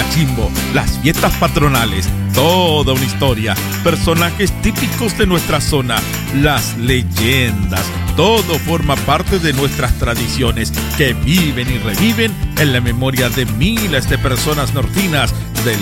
cachimbo, las fiestas patronales, toda una historia, personajes típicos de nuestra zona, las leyendas, todo forma parte de nuestras tradiciones que viven y reviven en la memoria de miles de personas nortinas del